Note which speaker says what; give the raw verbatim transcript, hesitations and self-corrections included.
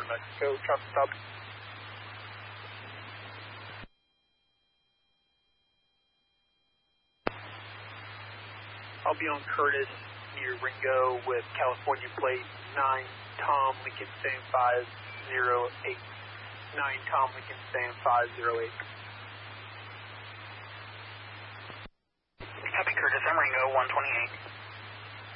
Speaker 1: Mexico, traffic stop. I'll be on Curtis near Ringo with California plate nine Tom Lincoln Stan five zero eight. nine Tom Lincoln Stan five zero eight.
Speaker 2: Copy Curtis, I'm Ringo one twenty-eight.